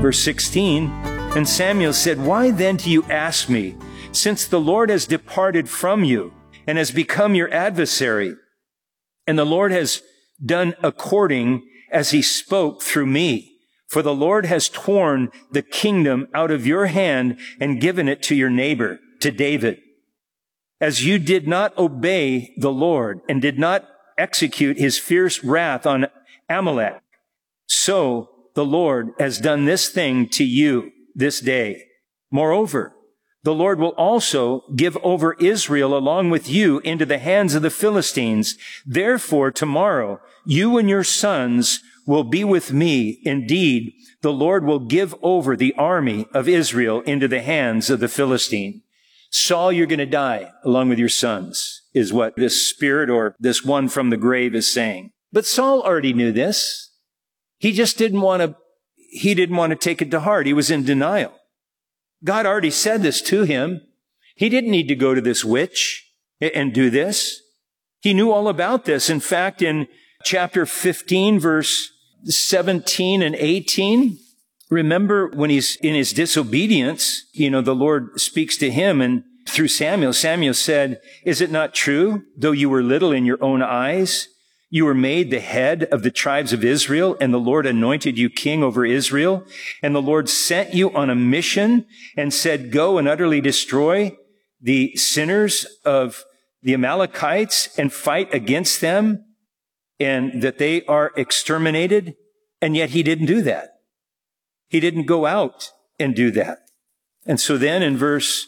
Verse 16, and Samuel said, why then do you ask me, since the Lord has departed from you and has become your adversary, and the Lord has done according as he spoke through me? For the Lord has torn the kingdom out of your hand and given it to your neighbor, to David. As you did not obey the Lord and did not execute his fierce wrath on Amalek, so the Lord has done this thing to you this day. Moreover, the Lord will also give over Israel along with you into the hands of the Philistines. Therefore, tomorrow, you and your sons will be with me. Indeed, the Lord will give over the army of Israel into the hands of the Philistine. Saul, you're going to die along with your sons, is what this spirit or this one from the grave is saying. But Saul already knew this. He just didn't want to take it to heart. He was in denial. God already said this to him. He didn't need to go to this witch and do this. He knew all about this. In fact, in chapter 15, verse 17 and 18, remember when he's in his disobedience, the Lord speaks to him, and through Samuel said, is it not true, though you were little in your own eyes, you were made the head of the tribes of Israel, and the Lord anointed you king over Israel. And the Lord sent you on a mission and said, go and utterly destroy the sinners of the Amalekites and fight against them, and that they are exterminated. And yet he didn't do that. He didn't go out and do that. And so then in verse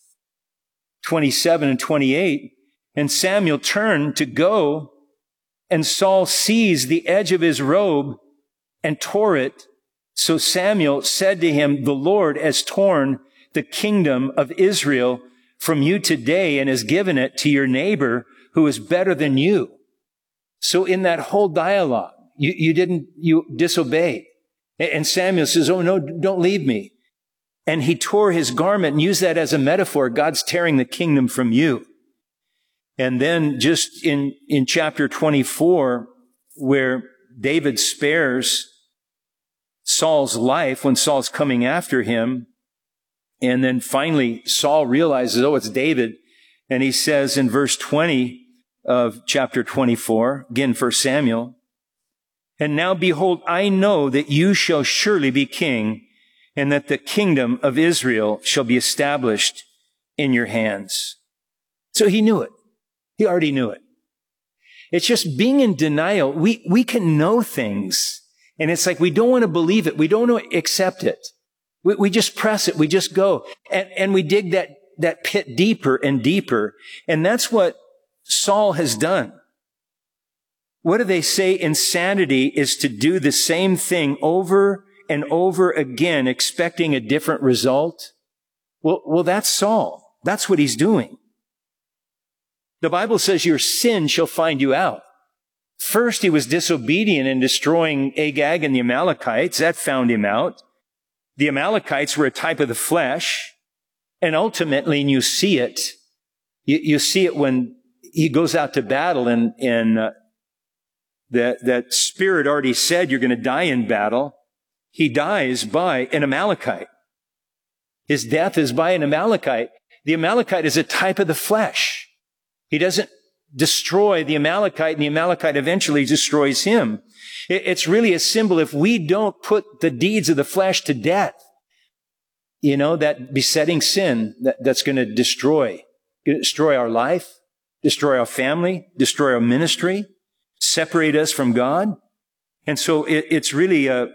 27 and 28, and Samuel turned to go, and Saul seized the edge of his robe and tore it. So Samuel said to him, the Lord has torn the kingdom of Israel from you today and has given it to your neighbor who is better than you. So in that whole dialogue, you disobeyed. And Samuel says, oh no, don't leave me. And he tore his garment and used that as a metaphor. God's tearing the kingdom from you. And then just in chapter 24, where David spares Saul's life when Saul's coming after him, and then finally Saul realizes, oh, it's David. And he says in verse 20 of chapter 24, again, 1 Samuel, and now behold, I know that you shall surely be king, and that the kingdom of Israel shall be established in your hands. So he knew it. He already knew it. It's just being in denial. We can know things, and it's like we don't want to believe it. We don't want to accept it. We just press it. We just go. And we dig that pit deeper and deeper. And that's what Saul has done. What do they say? Insanity is to do the same thing over and over again, expecting a different result. Well, that's Saul. That's what he's doing. The Bible says your sin shall find you out. First, he was disobedient in destroying Agag and the Amalekites. That found him out. The Amalekites were a type of the flesh. And ultimately, and you see it, you see it when he goes out to battle, and that spirit already said you're going to die in battle. He dies by an Amalekite. His death is by an Amalekite. The Amalekite is a type of the flesh. He doesn't destroy the Amalekite, and the Amalekite eventually destroys him. It's really a symbol. If we don't put the deeds of the flesh to death, that besetting sin that's going to destroy our life, destroy our family, destroy our ministry, separate us from God. And so it's really a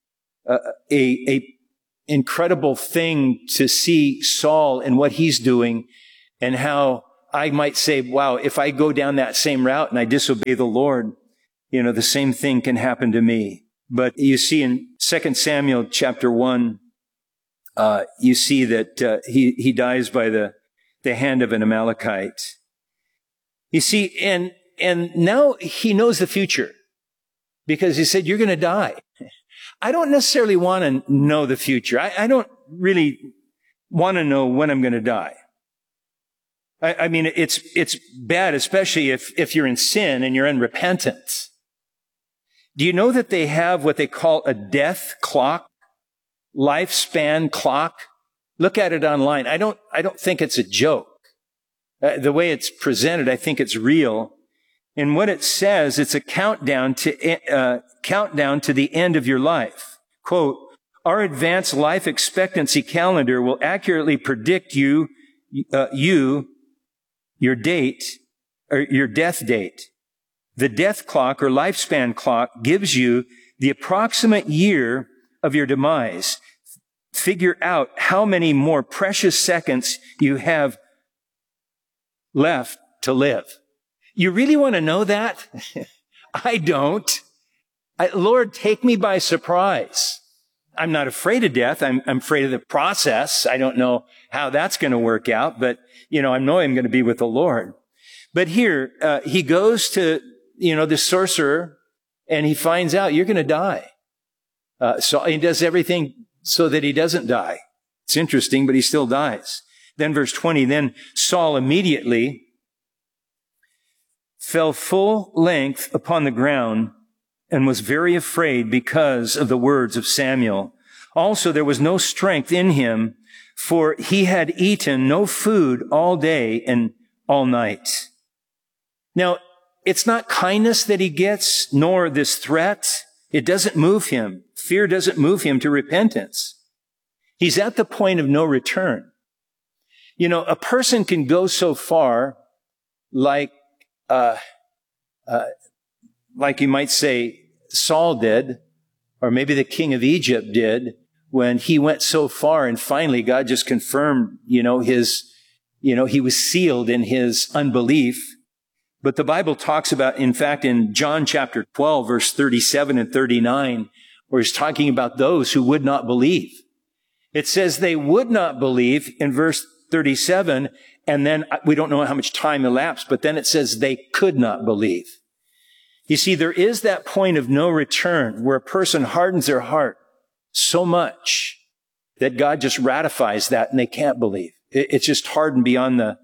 incredible thing to see Saul and what he's doing, and how I might say, wow, if I go down that same route and I disobey the Lord, the same thing can happen to me. But you see in 2 Samuel chapter 1, you see that he dies by the hand of an Amalekite. You see, and now he knows the future, because he said, you're going to die. I don't necessarily want to know the future. I don't really want to know when I'm going to die. I mean, it's bad, especially if you're in sin and you're in repentance. Do you know that they have what they call a death clock? lifespan clock. Look at it online. I don't think it's a joke. The way it's presented, I think it's real. And what it says, it's a countdown to the end of your life. Quote, our advanced life expectancy calendar will accurately predict your date, or your death date. The death clock or lifespan clock gives you the approximate year of your demise. Figure out how many more precious seconds you have left to live. You really want to know that? I don't. Lord, take me by surprise. I'm not afraid of death. I'm afraid of the process. I don't know how that's going to work out, but, I know I'm going to be with the Lord. But here, he goes to, the sorcerer, and he finds out you're going to die. So he does everything so that he doesn't die. It's interesting, but he still dies. Then verse 20, then Saul immediately fell full length upon the ground and was very afraid because of the words of Samuel. Also, there was no strength in him, for he had eaten no food all day and all night. Now, it's not kindness that he gets, nor this threat. It doesn't move him. Fear doesn't move him to repentance. He's at the point of no return. A person can go so far, like you might say Saul did, or maybe the king of Egypt did, when he went so far and finally God just confirmed, he was sealed in his unbelief. But the Bible talks about, in fact, in John chapter 12, verse 37 and 39, where he's talking about those who would not believe. It says they would not believe in verse 37, and then we don't know how much time elapsed, but then it says they could not believe. You see, there is that point of no return where a person hardens their heart so much that God just ratifies that and they can't believe. It's just hardened beyond the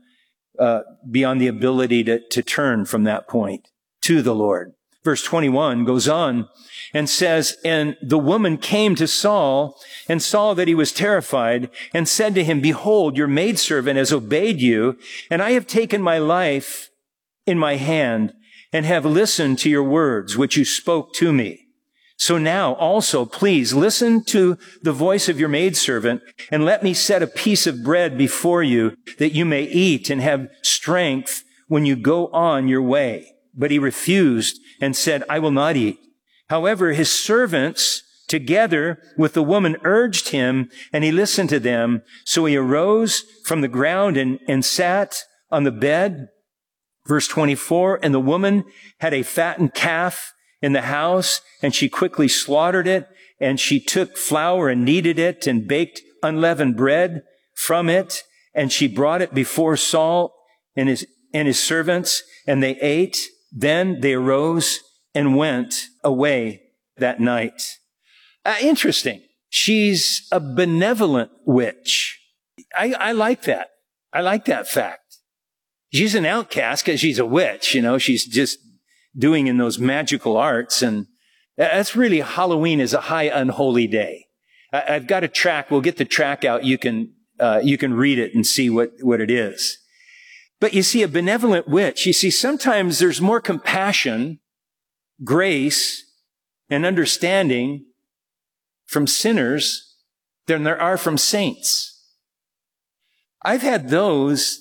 ability to turn from that point to the Lord. Verse 21 goes on and says, and the woman came to Saul and saw that he was terrified and said to him, behold, your maidservant has obeyed you, and I have taken my life in my hand and have listened to your words, which you spoke to me. So now also, please listen to the voice of your maidservant and let me set a piece of bread before you that you may eat and have strength when you go on your way. But he refused and said, I will not eat. However, his servants together with the woman urged him, and he listened to them. So he arose from the ground and sat on the bed. Verse 24, and the woman had a fattened calf in the house, and she quickly slaughtered it, and she took flour and kneaded it and baked unleavened bread from it, and she brought it before Saul and his servants, and they ate. Then they arose and went away that night. Interesting. She's a benevolent witch. I like that. I like that fact. She's an outcast because she's a witch. She's just doing in those magical arts. And that's really, Halloween is a high unholy day. I've got a track. We'll get the track out. You can read it and see what it is. But you see, a benevolent witch, sometimes there's more compassion, grace, and understanding from sinners than there are from saints. I've had those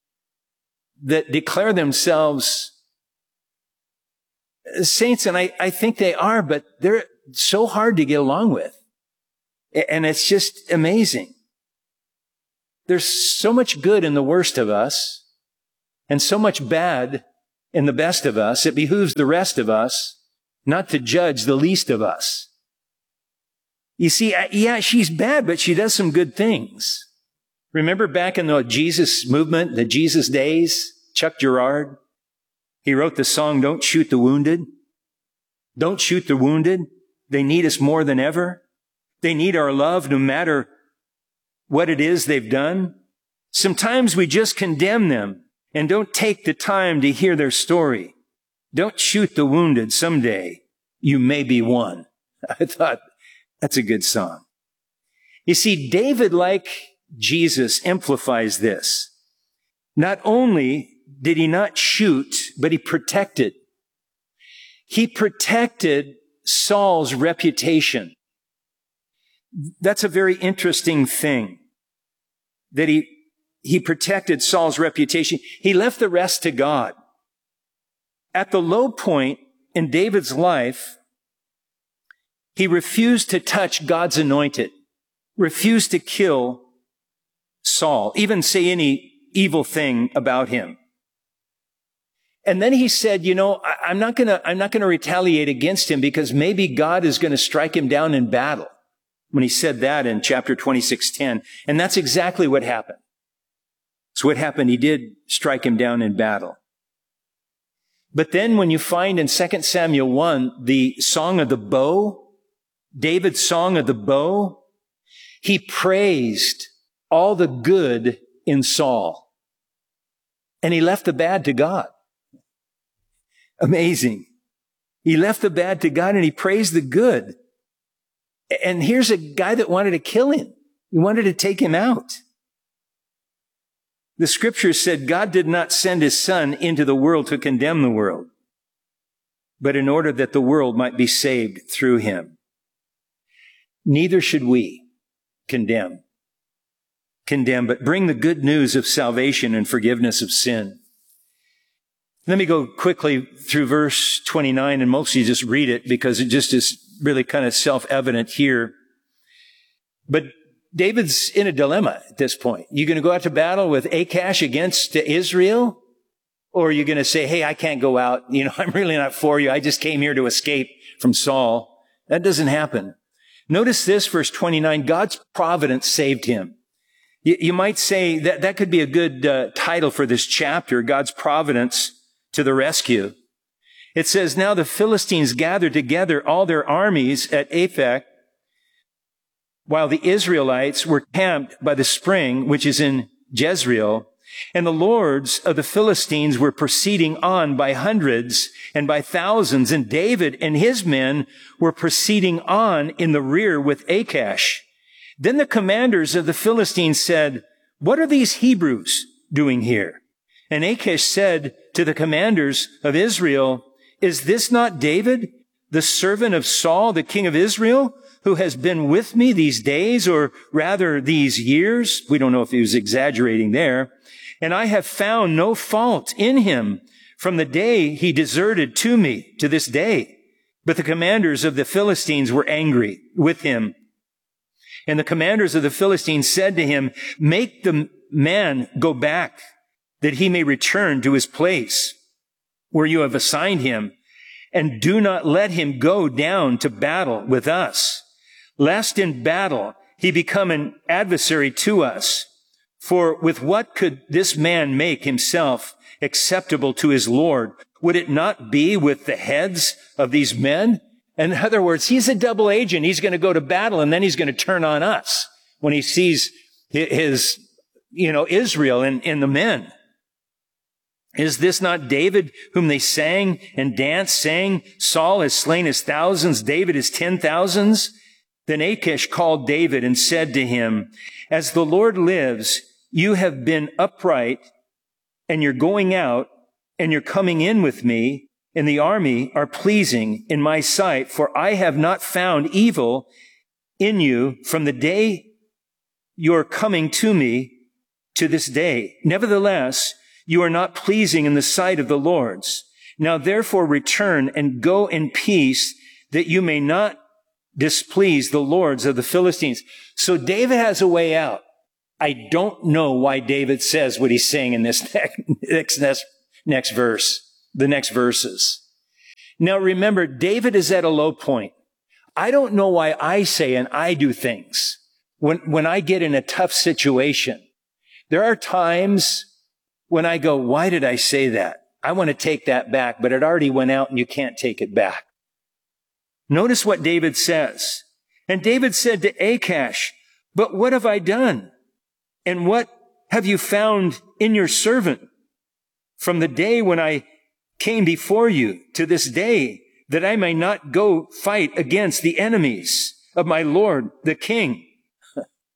that declare themselves saints, and I think they are, but they're so hard to get along with. And it's just amazing. There's so much good in the worst of us, and so much bad in the best of us. It behooves the rest of us not to judge the least of us. You see, yeah, she's bad, but she does some good things. Remember back in the Jesus movement, the Jesus days, Chuck Girard? He wrote the song, Don't Shoot the Wounded. Don't shoot the wounded. They need us more than ever. They need our love no matter what it is they've done. Sometimes we just condemn them and don't take the time to hear their story. Don't shoot the wounded. Someday you may be one. I thought that's a good song. You see, David, like Jesus, amplifies this. Not only did he not shoot, but he protected. He protected Saul's reputation. That's a very interesting thing, that he protected Saul's reputation. He left the rest to God. At the low point in David's life, he refused to touch God's anointed, refused to kill Saul, even say any evil thing about him. And then he said, I'm not going to retaliate against him because maybe God is going to strike him down in battle. When he said that in chapter 26:10. And that's exactly what happened. So what happened? He did strike him down in battle. But then when you find in 2 Samuel 1, the song of the bow, David's song of the bow, he praised all the good in Saul. And he left the bad to God. Amazing. He left the bad to God and he praised the good. And here's a guy that wanted to kill him. He wanted to take him out. The scripture said God did not send his son into the world to condemn the world, but in order that the world might be saved through him. Neither should we condemn, but bring the good news of salvation and forgiveness of sin. Let me go quickly through verse 29, and most of you just read it because it just is really kind of self-evident here. But David's in a dilemma at this point. You going to go out to battle with Achash against Israel? Or are you going to say, hey, I can't go out. I'm really not for you. I just came here to escape from Saul. That doesn't happen. Notice this, verse 29, God's providence saved him. You might say that could be a good title for this chapter, God's providence to the rescue. It says, now the Philistines gathered together all their armies at Aphek, while the Israelites were camped by the spring, which is in Jezreel, and the lords of the Philistines were proceeding on by hundreds and by thousands, and David and his men were proceeding on in the rear with Achash. Then the commanders of the Philistines said, what are these Hebrews doing here? And Achash said to the commanders of Israel, is this not David, the servant of Saul, the king of Israel, who has been with me these days, or rather these years? We don't know if he was exaggerating there. And I have found no fault in him from the day he deserted to me to this day. But the commanders of the Philistines were angry with him. And the commanders of the Philistines said to him, make the man go back, that he may return to his place where you have assigned him, and do not let him go down to battle with us, lest in battle he become an adversary to us. For with what could this man make himself acceptable to his Lord? Would it not be with the heads of these men? In other words, he's a double agent. He's going to go to battle and then he's going to turn on us when he sees his, Israel and the men. Is this not David whom they sang and danced, saying, Saul has slain his thousands, David his 10,000s? Then Achash called David and said to him, as the Lord lives, you have been upright, and you're going out, and you're coming in with me, and the army are pleasing in my sight, for I have not found evil in you from the day you're coming to me to this day. Nevertheless, you are not pleasing in the sight of the Lord's. Now therefore return and go in peace, that you may not displease the lords of the Philistines. So David has a way out. I don't know why David says what he's saying in this next verse, the next verses. Now remember, David is at a low point. I don't know why I say and I do things when I get in a tough situation. There are times when I go, why did I say that? I want to take that back, but it already went out and you can't take it back. Notice what David says. And David said to Achash, but what have I done? And what have you found in your servant from the day when I came before you to this day, that I may not go fight against the enemies of my Lord, the king?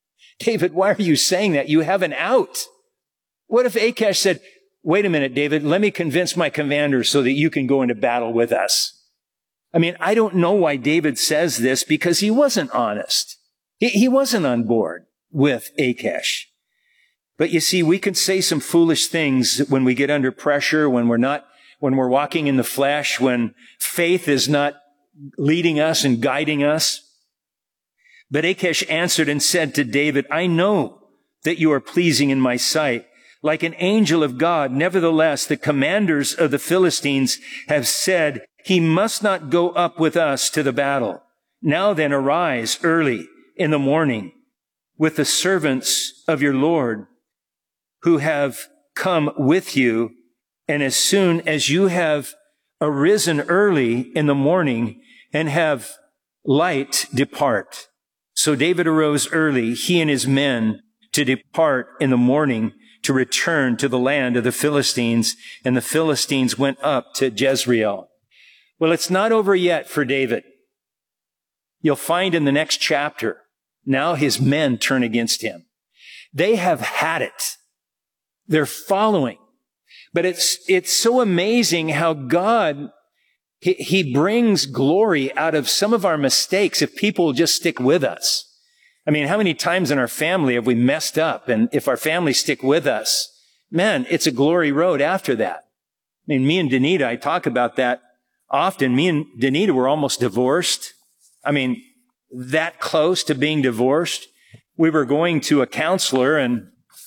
David, why are you saying that? You have an out. What if Achash said, wait a minute, David, let me convince my commander so that you can go into battle with us? I mean, I don't know why David says this, because he wasn't honest. He wasn't on board with Achash. But you see, we can say some foolish things when we get under pressure, when we're walking in the flesh, when faith is not leading us and guiding us. But Achash answered and said to David, I know that you are pleasing in my sight, like an angel of God. Nevertheless, the commanders of the Philistines have said, he must not go up with us to the battle. Now then, arise early in the morning with the servants of your Lord who have come with you. And as soon as you have arisen early in the morning and have light, depart. So David arose early, he and his men, to depart in the morning to return to the land of the Philistines. And the Philistines went up to Jezreel. Well, it's not over yet for David. You'll find in the next chapter, now his men turn against him. They have had it. They're following. But it's so amazing how God, He brings glory out of some of our mistakes if people will just stick with us. I mean, how many times in our family have we messed up? And if our family stick with us, man, it's a glory road after that. I mean, me and Danita, I talk about that often. Me and Danita were almost divorced. I mean, that close to being divorced. We were going to a counselor and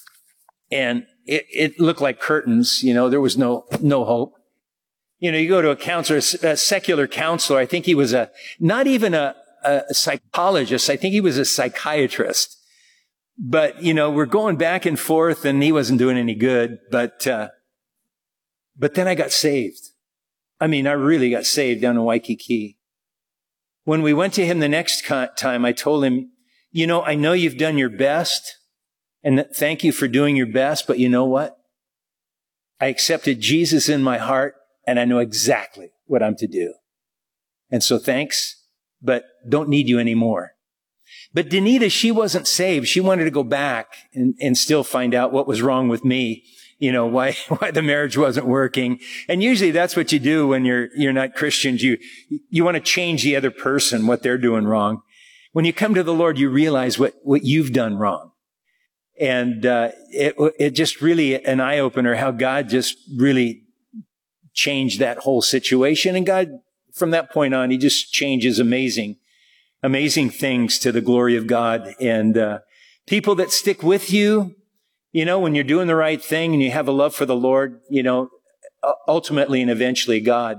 it looked like curtains. You know, there was no hope. You know, you go to a counselor, a secular counselor. I think he was not even a psychologist. I think he was a psychiatrist. But, you know, we're going back and forth and he wasn't doing any good. But then I got saved. I mean, I really got saved down in Waikiki. When we went to him the next time, I told him, you know, I know you've done your best and thank you for doing your best. But you know what? I accepted Jesus in my heart and I know exactly what I'm to do. And so thanks, but don't need you anymore. But Danita, she wasn't saved. She wanted to go back and still find out what was wrong with me. You know, why the marriage wasn't working. And usually that's what you do when you're not Christians. You want to change the other person, what they're doing wrong. When you come to the Lord, you realize what you've done wrong. And, it just really an eye opener how God just really changed that whole situation. And God, from that point on, He just changes amazing things to the glory of God. And, people that stick with you, you know, when you're doing the right thing and you have a love for the Lord, you know, ultimately and eventually God,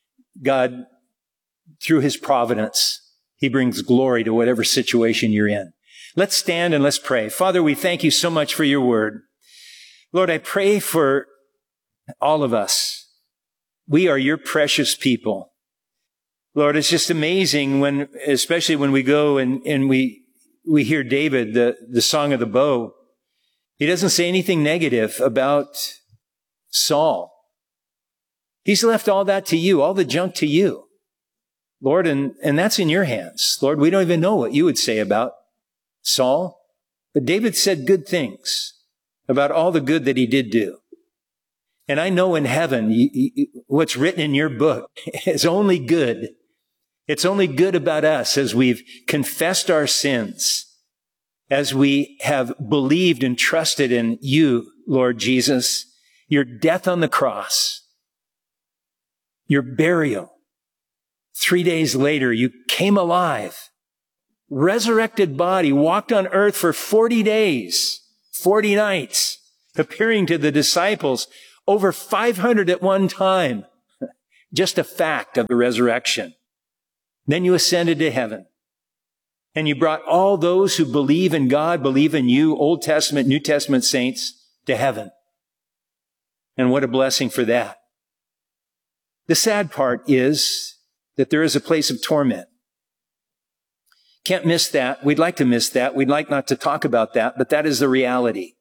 through His providence, He brings glory to whatever situation you're in. Let's stand and let's pray. Father, we thank you so much for your word. Lord, I pray for all of us. We are your precious people. Lord, it's just amazing especially when we go and we hear David, the Song of the Bow. He doesn't say anything negative about Saul. He's left all that to you, all the junk to you, Lord, and that's in your hands. Lord, we don't even know what you would say about Saul, but David said good things about all the good that he did do. And I know in heaven, what's written in your book is only good. It's only good about us as we've confessed our sins, as we have believed and trusted in you, Lord Jesus, your death on the cross, your burial. 3 days later, you came alive, resurrected body, walked on earth for 40 days, 40 nights, appearing to the disciples, over 500 at one time. Just a fact of the resurrection. Then you ascended to heaven. And you brought all those who believe in God, believe in you, Old Testament, New Testament saints, to heaven. And what a blessing for that. The sad part is that there is a place of torment. Can't miss that. We'd like to miss that. We'd like not to talk about that, but that is the reality.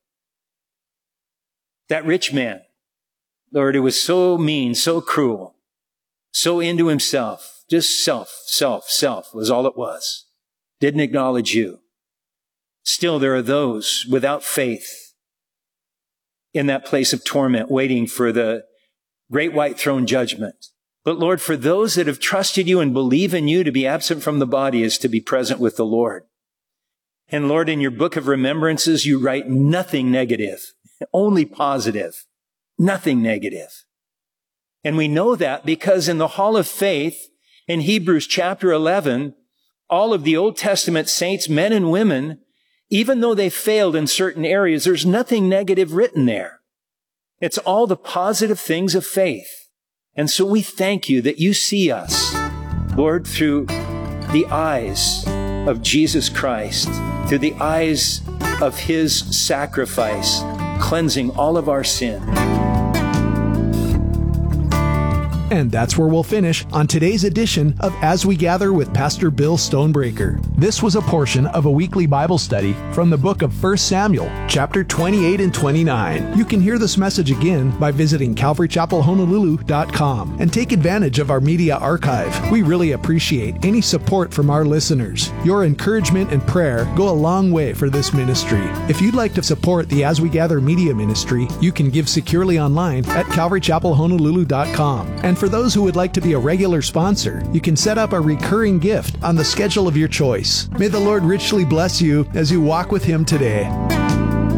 That rich man, Lord, it was so mean, so cruel, so into himself, just self was all it was. Didn't acknowledge you. Still, there are those without faith in that place of torment, waiting for the great white throne judgment. But Lord, for those that have trusted you and believe in you, to be absent from the body is to be present with the Lord. And Lord, in your book of remembrances, you write nothing negative, only positive, nothing negative. And we know that because in the Hall of Faith, in Hebrews chapter 11, all of the Old Testament saints, men and women, even though they failed in certain areas, there's nothing negative written there. It's all the positive things of faith. And so we thank you that you see us, Lord, through the eyes of Jesus Christ, through the eyes of his sacrifice, cleansing all of our sin. And that's where we'll finish on today's edition of As We Gather with Pastor Bill Stonebreaker. This was a portion of a weekly Bible study from the book of 1 Samuel, chapter 28 and 29. You can hear this message again by visiting CalvaryChapelHonolulu.com and take advantage of our media archive. We really appreciate any support from our listeners. Your encouragement and prayer go a long way for this ministry. If you'd like to support the As We Gather media ministry, you can give securely online at CalvaryChapelHonolulu.com. And for those who would like to be a regular sponsor, you can set up a recurring gift on the schedule of your choice. May the Lord richly bless you as you walk with him today.